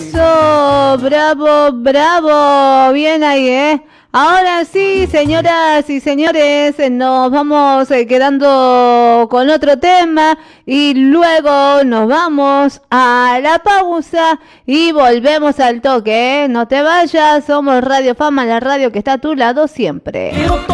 Eso, bravo, bravo, bien ahí, ¿eh? Ahora sí, señoras y señores, nos vamos quedando con otro tema y luego nos vamos a la pausa y volvemos al toque, ¿eh? No te vayas, somos Radio Fama, la radio que está a tu lado siempre.